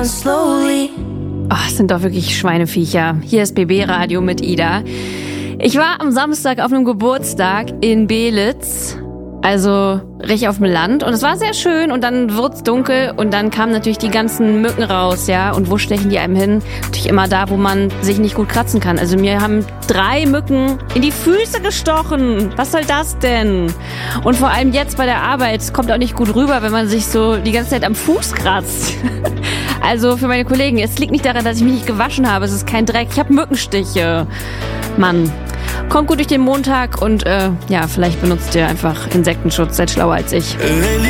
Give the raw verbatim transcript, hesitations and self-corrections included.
slowly. Oh, es sind doch wirklich Schweineviecher. Hier ist B B Radio mit Ida. Ich war am Samstag auf einem Geburtstag in Belitz, also richtig auf dem Land, und es war sehr schön und dann wird's dunkel und dann kamen natürlich die ganzen Mücken raus, ja, und wo stechen die einem hin? Natürlich immer da, wo man sich nicht gut kratzen kann. Also mir haben drei Mücken in die Füße gestochen. Was soll das denn? Und vor allem jetzt bei der Arbeit, es kommt auch nicht gut rüber, wenn man sich so die ganze Zeit am Fuß kratzt. Also für meine Kollegen, es liegt nicht daran, dass ich mich nicht gewaschen habe, es ist kein Dreck, ich habe Mückenstiche. Mann. Kommt gut durch den Montag und äh, ja, vielleicht benutzt ihr einfach Insektenschutz, seid schlauer als ich.